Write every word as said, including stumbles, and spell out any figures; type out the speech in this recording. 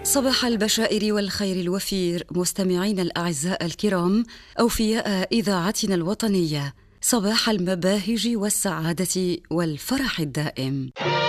صباح البشائر والخير الوفير مستمعين الأعزاء الكرام، أوفياء إذاعتنا الوطنية، صباح المباهج والسعادة والفرح الدائم.